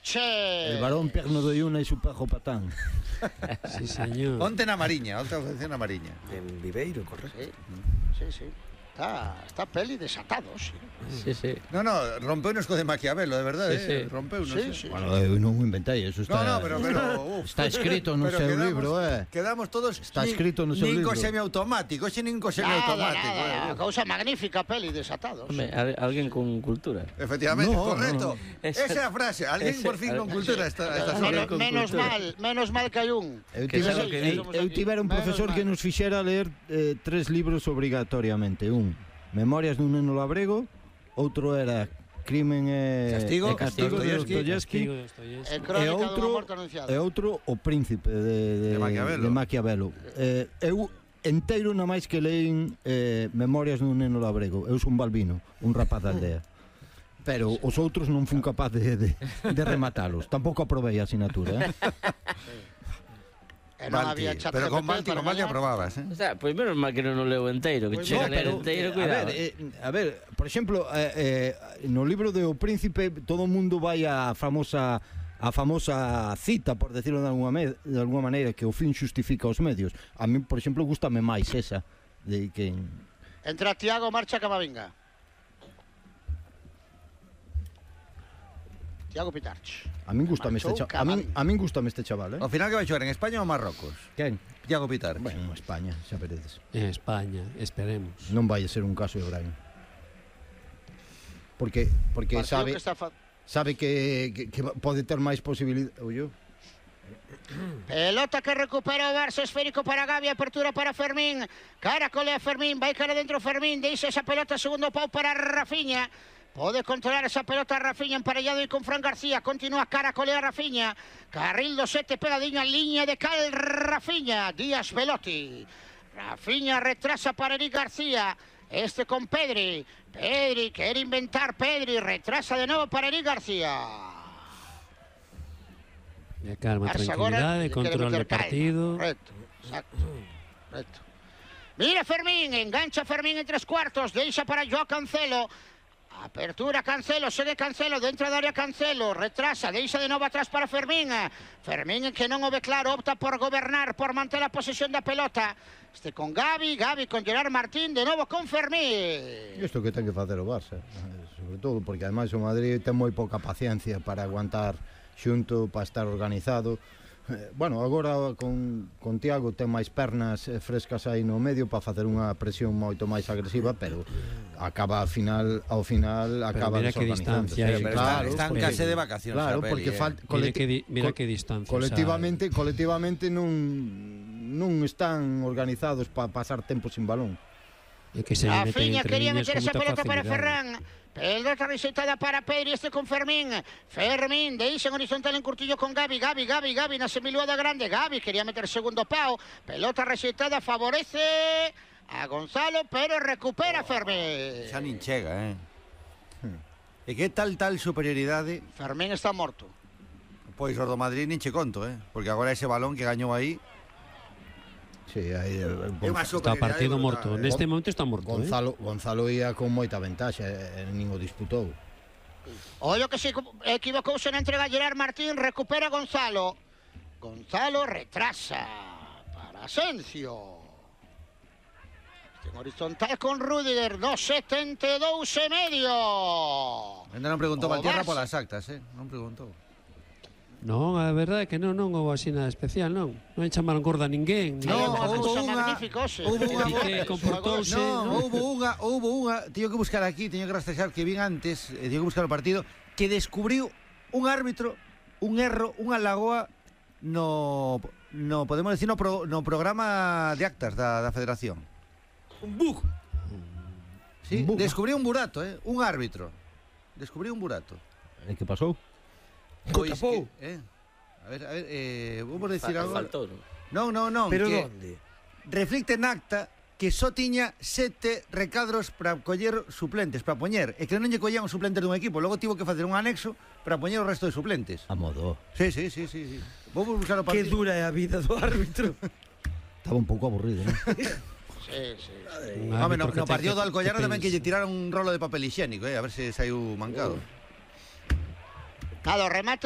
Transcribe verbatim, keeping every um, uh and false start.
Che. El varón perno de una y su pajo patán. Sí, señor. Onte na Mariña, onte ofreceu na Mariña. En Viveiro, correcto. Sí, sí, sí. Está, está peli desatados. Sí, sí. No, no, rompeunos co de Maquiavelo, de verdade, Sí, eh? sí. Rompeunos, Sí, eh? sí. Bueno, eu non o inventei, eso está... No, no, pero, pero uf. Está escrito no Pero seu quedamos- libro, eh. Quedamos todos Está nin- escrito no seu nin co libro. semiautomático, xe nin co Nada, semiautomático. nada, eh. cousa magnífica, peli desatados. Hombre, al- alguén con cultura. Efectivamente, No, correcto. no, no. Esa é a frase, alguén Ese- por fin con cultura esta, esta Menos, zona. con menos cultura. mal, menos mal que hai un. Eu Que tivera, sabe o que eu, di. eu tivera un Menos profesor que mal. nos fixera ler eh, tres libros obrigatoriamente. Un, Memorias dun neno labrego. Outro era Crimen e Castigo, e Castigo de Dostoyevsky. Dostoyevsky. Castigo de Dostoyevsky. É E crónica dunha outro, morte anunciada. e outro O Príncipe de, de, De Maquiavelo. de Maquiavelo. Eh, eu enteiro na máis que leín eh, Memorias dun neno labrego. Eu son Balbino, un rapaz da aldea. Pero os outros non fun capaz de, de, de rematalos. Tampouco aprobei a asignatura, eh? E non Balti, había chat pero con G P T Balti, para con Balti gañar. aprobabas, eh? O sea, pois menos mal que non o leo enteiro, que Pois chega a no, ler pero, enteiro, eh, cuidado. A ver, eh, a ver, por exemplo, eh, eh, no libro de O Príncipe todo o mundo vai a famosa a famosa cita, por decirlo de alguma, me, de alguma maneira, que o fin xustifica os medios. A mí, por exemplo, gustame máis esa de que Entra Tiago, marcha Camavinga. Tiago Pitarch. a min gustame este Marchou chaval. A min, Camavinga. a min gustame este chaval, eh? Ao final que vai xogar en España ou Marrocos? Quen? Tiago Pitar. Bueno, España, xa veredes. En España, esperemos. Non vai a ser un caso de Brian. Porque porque Partido sabe que está fa... sabe que, que, que pode ter máis posibilidade, oyo. Pelota que recupera o Barça, esférico para Gavi, apertura para Fermín. Cara colea Fermín, vai cara dentro Fermín, deixa esa pelota, segundo pau para Rafinha. Pode controlar esa pelota Rafinha, emparellado e con Fran García. Continúa cara colea Rafinha. Carril do sete, pegadiño en liña de cal Rafinha. Díaz Velotti. Rafinha retrasa para Eric García. Este con Pedri. Pedri, quere inventar Pedri. Retrasa de novo para Eric García. E calma, Barça agora tranquilidade, lle quere control meter de partido. calma. Correcto, exacto. Correcto. Mira Fermín, engancha Fermín en tres cuartos, deixa para Joao Cancelo. Apertura Cancelo, segue Cancelo, dentro da área Cancelo, retrasa, deixa de novo atrás para Fermín. Fermín que non o ve claro, opta por gobernar, por manter a posesión da pelota. Este con Gavi, Gavi con Gerard Martín, de novo con Fermín. Isto que ten que facer o Barça, sobre todo porque ademais o Madrid ten moi pouca paciencia para aguantar xunto, para estar organizado. Eh, bueno, agora con, con Tiago ten máis pernas eh, frescas aí no medio para facer unha presión moito máis agresiva, pero acaba ao final ao final acaba mira que desorganizándose. distancia hai, Pero claro, están, están porque- case de vacacións. Claro, a peli, porque eh. falta Mira que, di, mira que distancia. colectivamente, colectivamente non non están organizados para pasar tempo sin balón. E que se meten Rafinha entre quería líneas meter con esa moita pelota para facilidade. Ferran. Pelota rexeitada para Pedri, este con Fermín. Fermín, deixa en horizontal en curtillo con Gavi. Gavi, Gavi, Gavi, na semiluada grande. Gavi quería meter segundo pau. Pelota rexeitada, favorece a Gonzalo, pero recupera Fermín. Xa nin chega, eh. E que tal tal superioridade? Fermín está morto. Pois os do Madrid nin che conto, eh. Porque agora ese balón que gañou aí Sí, aí é unha Está superioridade partido brutal, morto. eh. Neste momento está morto, eh? Gonzalo, Gonzalo ia con moita ventaxa e nin o disputou. Ollo que se equivocouse na entrega Gerard Martín, recupera Gonzalo. Gonzalo retrasa para Asensio. En horizontal con Rüdiger, dos setenta e dous e medio. Ainda non preguntou O Valtierra Barça. polas actas, eh. Non preguntou. Non, a verdade é que non, non houve así nada especial, non. Non chamaron gorda a ninguén. No, nin unha nada. cousa unha- magnífica, hoxe. houve unha- Piqué comportouse, No, ¿no? houve unha, houve unha, teño que buscar aquí, teño que rastrear que vin antes, eh, teño que buscar o partido, que descubriu un árbitro, un erro, unha lagoa no, no podemos decir, no, pro, no programa de actas da, da Federación. Un bug. Sí, Un bug. descubriu un burato, eh, un árbitro. Descubriu un burato. E que pasou? Pois tapou. que, eh, a ver, a ver, eh, vamos decir Fa- algo. Faltou, non? Non, non, non, Pero que onde? reflicte en acta que só tiña sete recadros para coller suplentes, para poñer, e que non lle collían os suplentes dun equipo, logo tivo que facer un anexo para poñer o resto de suplentes. A modo. Sí, sí, sí, sí, sí. Vou buscar o Que partido. dura é a vida do árbitro. Estaba un pouco aburrido, non? Sí, sí. Un Home, no, árbitro que no ten partido do Alcoyana tamén que lle pensa. tiraron un rolo de papel higiénico, eh, a ver se saiu mancado. Claro, remate